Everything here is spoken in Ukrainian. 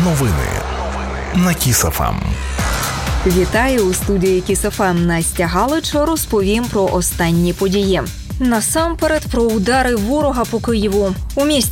Новини на Kiss FM. Вітаю, у студії Kiss FM Настя Галич. Розповім про останні події. Насамперед про удари ворога по Києву. У місті